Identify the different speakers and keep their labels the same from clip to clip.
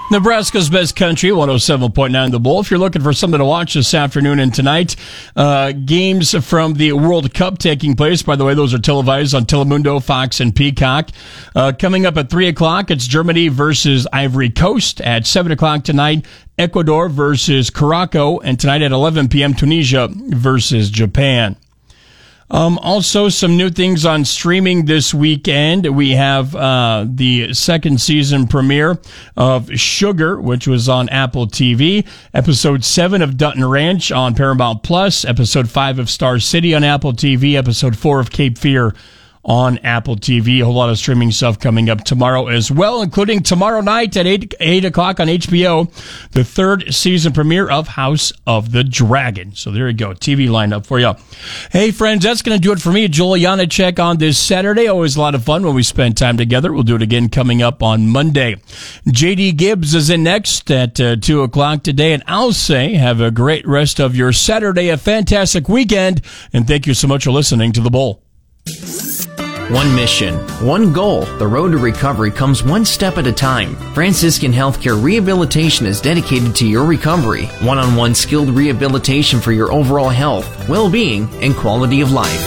Speaker 1: Nebraska's best country, 107.9 The Bull. If you're looking for something to watch this afternoon and tonight, games from the World Cup taking place. By the way, those are televised on Telemundo, Fox, and Peacock. Coming up at 3 o'clock, it's Germany versus Ivory Coast. At 7 o'clock tonight, Ecuador versus Morocco. And tonight at 11 p.m., Tunisia versus Japan. Also, some new things on streaming this weekend. We have the second season premiere of Sugar, which was on Apple TV. Episode 7 of Dutton Ranch on Paramount Plus. Episode 5 of Star City on Apple TV. Episode 4 of Cape Fear on Apple TV. A whole lot of streaming stuff coming up tomorrow as well, including tomorrow night at 8 o'clock on HBO, the third season premiere of House of the Dragon. So there you go, TV lineup for you. Hey, friends, that's going to do it for me, Joel Janacek, on this Saturday. Always a lot of fun when we spend time together. We'll do it again coming up on Monday. JD Gibbs is in next at 2 o'clock today, and I'll say have a great rest of your Saturday, a fantastic weekend, and thank you so much for listening to The Bull.
Speaker 2: One mission, one goal. The road to recovery comes one step at a time. Franciscan Healthcare Rehabilitation is dedicated to your recovery. One-on-one skilled rehabilitation for your overall health, well-being, and quality of life.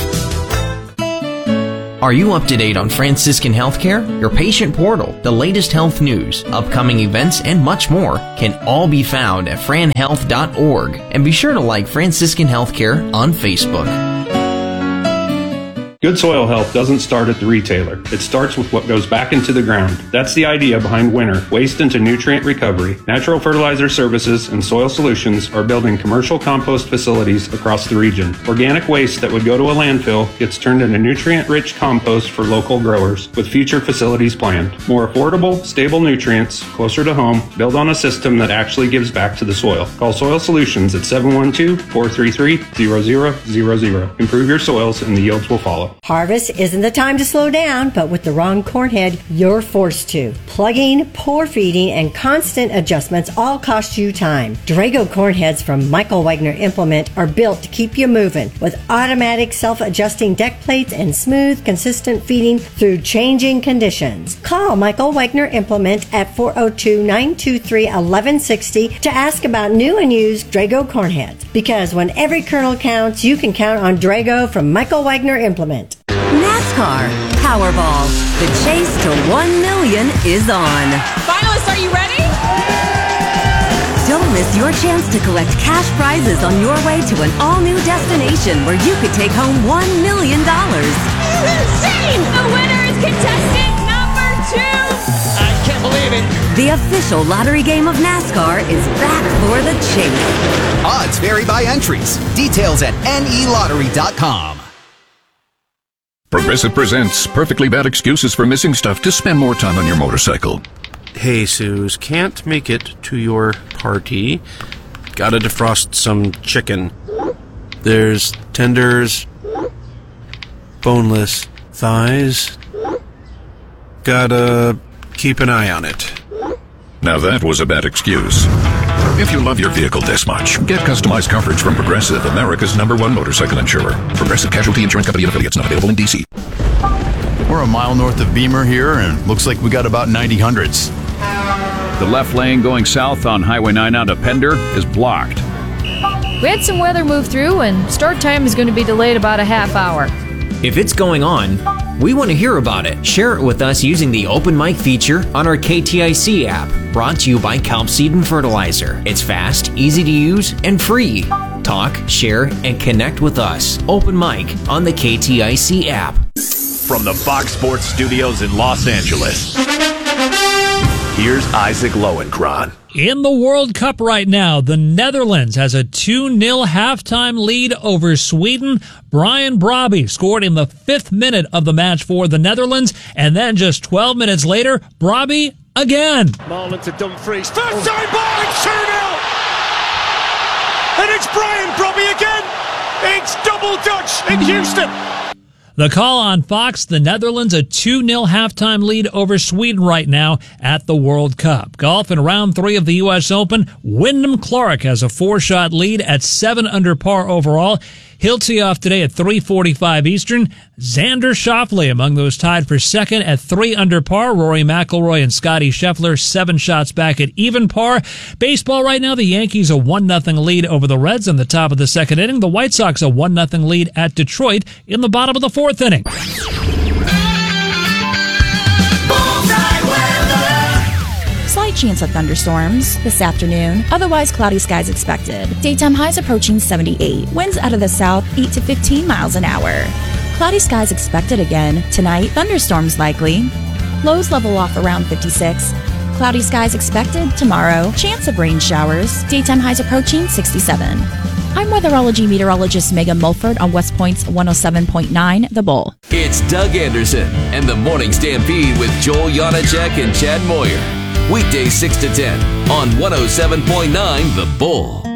Speaker 2: Are you up to date on Franciscan Healthcare? Your patient portal, the latest health news, upcoming events, and much more can all be found at franhealth.org. And be sure to like Franciscan Healthcare on Facebook.
Speaker 3: Good soil health doesn't start at the retailer. It starts with what goes back into the ground. That's the idea behind Winter, Waste into Nutrient Recovery. Natural Fertilizer Services and Soil Solutions are building commercial compost facilities across the region. Organic waste that would go to a landfill gets turned into nutrient-rich compost for local growers, with future facilities planned. More affordable, stable nutrients, closer to home, build on a system that actually gives back to the soil. Call Soil Solutions at 712-433-0000. Improve your soils and the yields will follow.
Speaker 4: Harvest isn't the time to slow down, but with the wrong corn head, you're forced to. Plugging, poor feeding, and constant adjustments all cost you time. Drago corn heads from Michael Wagner Implement are built to keep you moving with automatic self-adjusting deck plates and smooth, consistent feeding through changing conditions. Call Michael Wagner Implement at 402-923-1160 to ask about new and used Drago corn heads. Because when every kernel counts, you can count on Drago from Michael Wagner Implement.
Speaker 5: NASCAR Powerball. The chase to 1 million is on.
Speaker 6: Finalists, are you ready?
Speaker 5: Don't miss your chance to collect cash prizes on your way to an all-new destination where you could take home $1 million.
Speaker 6: Insane! The winner is contestant number 2.
Speaker 7: I can't believe it.
Speaker 5: The official lottery game of NASCAR is back for the chase.
Speaker 8: Odds vary by entries. Details at nelottery.com.
Speaker 9: Progressive presents Perfectly Bad Excuses for Missing Stuff to Spend More Time on Your Motorcycle.
Speaker 10: Hey, Suze, can't make it to your party. Gotta defrost some chicken. There's tenders, boneless thighs. Gotta keep an eye on it.
Speaker 9: Now that was a bad excuse. If you love your vehicle this much, get customized coverage from Progressive, America's #1 motorcycle insurer. Progressive Casualty Insurance Company and affiliates, not available in D.C.
Speaker 11: We're a mile north of Beamer here, and looks like we got about 90 hundreds.
Speaker 12: The left lane going south on Highway 9 out of Pender is blocked.
Speaker 13: We had some weather move through, and start time is going to be delayed about a half hour.
Speaker 2: If it's going on, we want to hear about it. Share it with us using the Open Mic feature on our KTIC app, brought to you by Kelp Seed and Fertilizer. It's fast, easy to use, and free. Talk, share, and connect with us. Open Mic on the KTIC app.
Speaker 14: From the Fox Sports Studios in Los Angeles, here's Isaac Lowenkron.
Speaker 15: In the World Cup right now, the Netherlands has a 2-0 halftime lead over Sweden. Brian Brobby scored in the 5th minute of the match for the Netherlands, and then just 12 minutes later, Brobby again.
Speaker 16: Marlon to Dumfries. First time ball, it's 2-0! And it's Brian Brobby again! It's double Dutch in Houston!
Speaker 15: The call on Fox, the Netherlands a 2-0 halftime lead over Sweden right now at the World Cup. Golf in round 3 of the U.S. Open, Wyndham Clark has a 4-shot lead at 7 under par overall. He'll tee off today at 3:45 Eastern. Xander Schauffele among those tied for second at 3 under par. Rory McIlroy and Scotty Scheffler 7 shots back at even par. Baseball right now, the Yankees a 1-0 lead over the Reds in the top of the second inning. The White Sox a 1-0 lead at Detroit in the bottom of the fourth inning.
Speaker 17: Slight chance of thunderstorms this afternoon. Otherwise, cloudy skies expected. Daytime highs approaching 78. Winds out of the south, 8 to 15 miles an hour. Cloudy skies expected again. Tonight, thunderstorms likely. Lows level off around 56. Cloudy skies expected tomorrow. Chance of rain showers. Daytime highs approaching 67. I'm weatherology meteorologist Megan Mulford on West Point's 107.9 The Bull.
Speaker 18: It's Doug Anderson and the Morning Stampede with Joel Janacek and Chad Moyer. Weekdays 6 to 10 on 107.9 The Bull.